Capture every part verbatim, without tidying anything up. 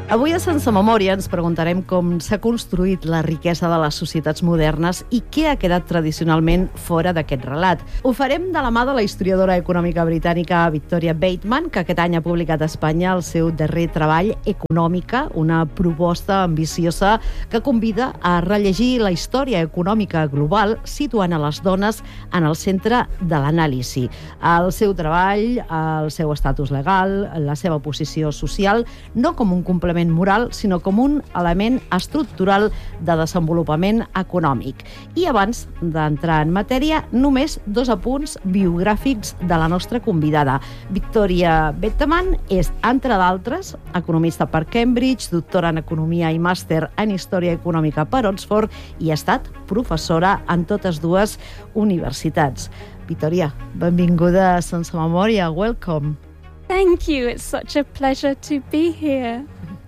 Avui a Sense Memòria ens preguntarem com s'ha construït la riquesa de les societats modernes i què ha quedat tradicionalment fora d'aquest relat. Ho farem de la mà de la historiadora econòmica britànica Victoria Bateman, que aquest any ha publicat a Espanya el seu darrer treball, Econòmica, una proposta ambiciosa que convida a rellegir la història econòmica global situant a les dones en el centre de l'anàlisi. El seu treball, el seu estatus legal, la seva posició social, no com un complement moral, sinó com un element estructural de desenvolupament econòmic. I abans d'entrar en matèria, només dos apunts biogràfics de la nostra convidada. Victoria Bateman és, entre d'altres, economista per Cambridge, doctora en Economia i màster en Història Econòmica per Oxford i ha estat professora en totes dues universitats. Victoria, benvinguda a Sense Memòria. Welcome. Thank you. It's such a pleasure to be here.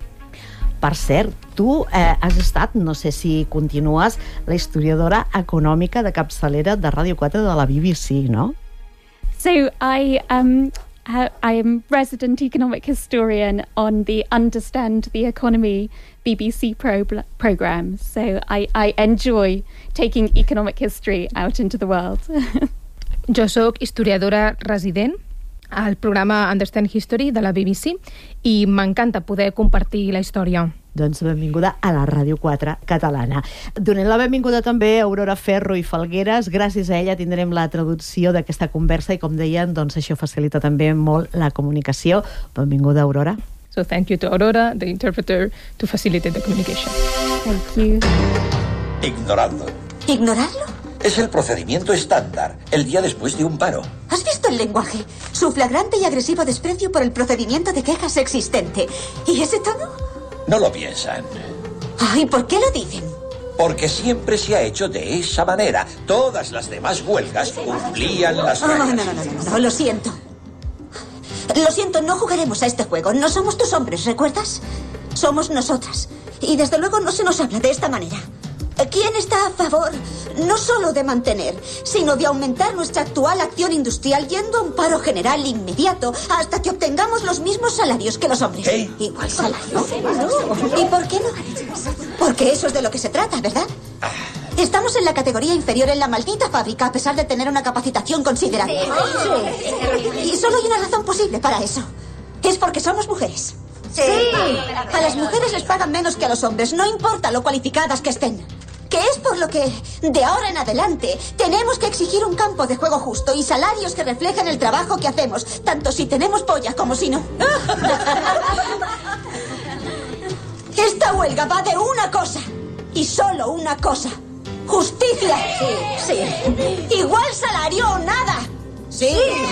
Per cert, tu eh, has estat, no sé si continues, la historiadora econòmica de capçalera de Ràdio quatre de la B B C, no? So I um I am resident economic historian on the Understand the Economy B B C pro program. So I I enjoy taking economic history out into the world. Jo sóc historiadora resident al programa Understand History de la B B C i m'encanta poder compartir la història. Doncs benvinguda a la Ràdio quatre catalana. Donem la benvinguda també a Aurora Ferro i Falgueres. Gràcies a ella tindrem la traducció d'aquesta conversa i, com deien, doncs això facilita també molt la comunicació. Benvinguda, Aurora. So thank you to Aurora, the interpreter, to facilitate the communication. Thank you. Ignorarlo. ¿Ignorarlo? Es el procedimiento estándar, el día después de un paro. ¿Has visto el lenguaje? Su flagrante y agresivo desprecio por el procedimiento de quejas existente. ¿Y ese tono? No lo piensan. Ay, ¿por qué lo dicen? Porque siempre se ha hecho de esa manera. Todas las demás huelgas cumplían las Oh, reglas. no, no, no, no, no, lo siento. Lo siento, no jugaremos a este juego. No somos tus hombres, ¿recuerdas? Somos nosotras. Y desde luego no se nos habla de esta manera. ¿Quién está a favor no solo de mantener, sino de aumentar nuestra actual acción industrial yendo a un paro general inmediato hasta que obtengamos los mismos salarios que los hombres? ¿Qué? ¿Igual salario? ¿Y por qué no? Porque eso es de lo que se trata, ¿verdad? Estamos en la categoría inferior en la maldita fábrica a pesar de tener una capacitación considerable. Y solo hay una razón posible para eso. Es porque somos mujeres. Sí. A las mujeres les pagan menos que a los hombres, no importa lo cualificadas que estén. Que es por lo que, de ahora en adelante, tenemos que exigir un campo de juego justo y salarios que reflejen el trabajo que hacemos, tanto si tenemos polla como si no. Esta huelga va de una cosa, y solo una cosa. Justicia. Sí, sí. Igual salario o nada. Sí,